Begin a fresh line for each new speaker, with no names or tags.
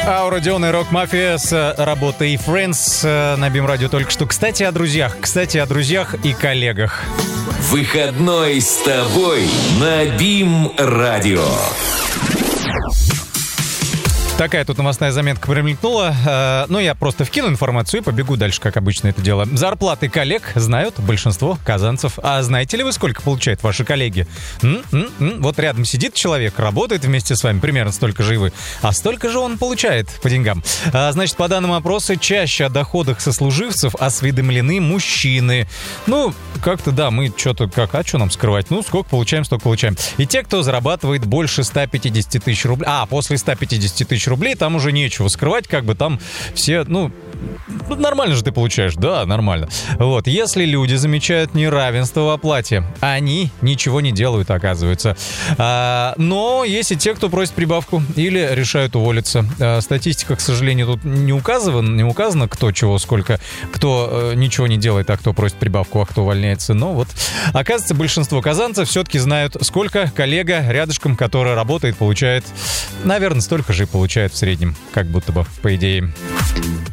Аура Дион и Рок Мафия с работой Friends на БИМ Радио только что. Кстати, о друзьях и коллегах.
Выходной с тобой на БИМ Радио.
Такая тут новостная заметка промелькнула. Но я просто вкину информацию и побегу дальше, как обычно это дело. Зарплаты коллег знают большинство казанцев. А знаете ли вы, сколько получают ваши коллеги? Вот рядом сидит человек, работает вместе с вами, примерно столько же и вы. А столько же он получает по деньгам. Значит, по данным опроса, чаще о доходах сослуживцев осведомлены мужчины. Ну, как-то да, мы что-то как, а что нам скрывать? Ну, сколько получаем, столько получаем. И те, кто зарабатывает больше 150 тысяч рублей, после 150 тысяч рублей, там уже нечего скрывать, как бы там все, нормально же ты получаешь, да, нормально. Вот, если люди замечают неравенство в оплате, они ничего не делают, оказывается. Но есть и те, кто просит прибавку или решают уволиться. Статистика, к сожалению, тут не указано, кто чего, сколько, кто ничего не делает, а кто просит прибавку, а кто увольняется. Но вот, оказывается, большинство казанцев все-таки знают, сколько коллега рядышком, который работает, получает, наверное, столько же и получает в среднем, как будто бы, по идее.